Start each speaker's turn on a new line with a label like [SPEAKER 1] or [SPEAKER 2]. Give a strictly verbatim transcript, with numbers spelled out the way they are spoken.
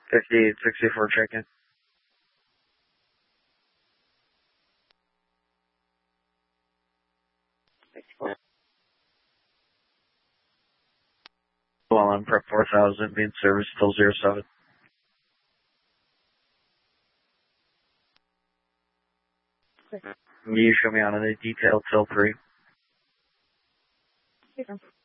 [SPEAKER 1] fifty-eight sixty-four check-in. Well, on prep four thousand, being service till zero seven. Can you show me on the detail till three?
[SPEAKER 2] Okay.